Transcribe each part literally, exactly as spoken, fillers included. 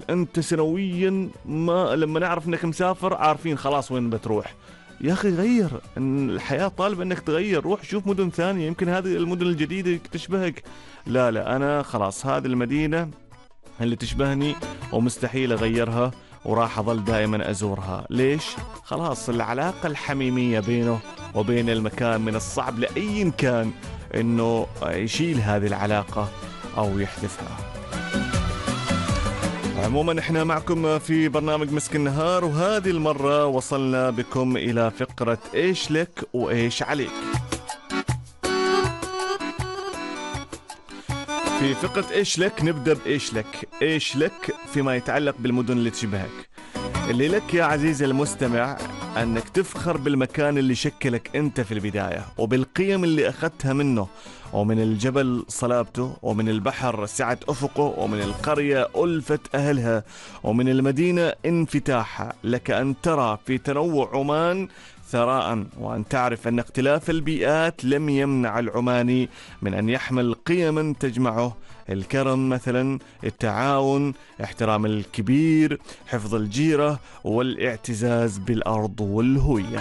انت سنويا ما لما نعرف انك مسافر عارفين خلاص وين بتروح. يا اخي غير، إن الحياة طالبة انك تغير، روح شوف مدن ثانية، يمكن هذه المدن الجديدة تشبهك. لا لا، انا خلاص هذه المدينة اللي تشبهني ومستحيل اغيرها، وراح اظل دائما ازورها. ليش؟ خلاص العلاقة الحميمية بينه وبين المكان من الصعب لأي كان انه يشيل هذه العلاقة او يحذفها. عموما احنا معكم في برنامج مسك النهار، وهذه المرة وصلنا بكم الى فقرة ايش لك وايش عليك. في فقرة ايش لك نبدأ بايش لك. ايش لك فيما يتعلق بالمدن اللي تشبهك. اللي لك يا عزيزي المستمع انك تفخر بالمكان اللي شكلك انت في البداية، وبالقيم اللي اخذتها منه، ومن الجبل صلابته، ومن البحر سعة افقه، ومن القرية ألفة اهلها، ومن المدينة انفتاحها. لك ان ترى في تنوع عمان ثراء، وأن تعرف أن اختلاف البيئات لم يمنع العماني من أن يحمل قيما تجمعه: الكرم مثلا، التعاون، احترام الكبير، حفظ الجيرة، والاعتزاز بالأرض والهوية.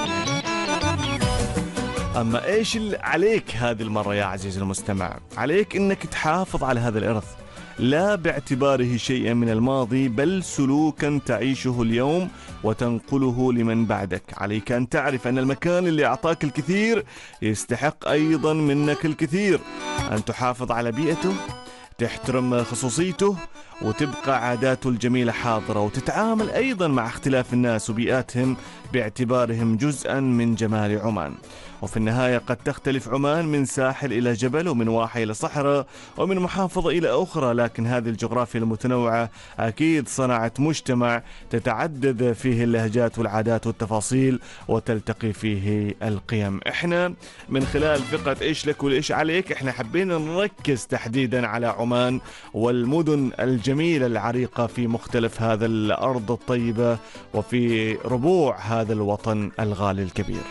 أما إيش عليك هذه المرة يا عزيزي المستمع؟ عليك أنك تحافظ على هذا الإرث، لا باعتباره شيئا من الماضي، بل سلوكا تعيشه اليوم وتنقله لمن بعدك. عليك أن تعرف أن المكان اللي أعطاك الكثير يستحق أيضا منك الكثير. أن تحافظ على بيئته، تحترم خصوصيته، وتبقى عاداته الجميلة حاضرة، وتتعامل أيضا مع اختلاف الناس وبيئاتهم باعتبارهم جزءا من جمال عمان. وفي النهاية قد تختلف عمان من ساحل إلى جبل، ومن واحة إلى صحراء، ومن محافظة إلى أخرى، لكن هذه الجغرافيا المتنوعة أكيد صنعت مجتمع تتعدد فيه اللهجات والعادات والتفاصيل، وتلتقي فيه القيم. إحنا من خلال فقرة إيش لك وإيش عليك إحنا حبينا نركز تحديدا على عمان والمدن الجميلة العريقة في مختلف هذا الأرض الطيبة، وفي ربوع هذا الوطن الغالي الكبير.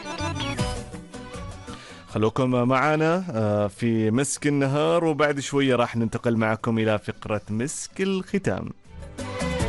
خلوكم معنا في مسك النهار، وبعد شوية راح ننتقل معكم إلى فقرة مسك الختام.